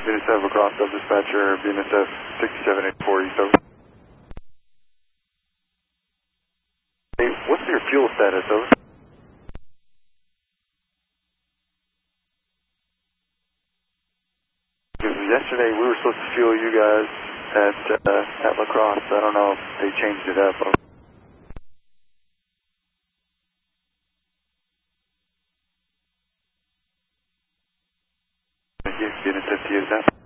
Venus F across, dispatcher, Venus F 6784 East over. Hey, what's your fuel status, over? Yesterday we were supposed to fuel you guys at La Crosse. I don't know if they changed it up. Thank you. Venus F is that.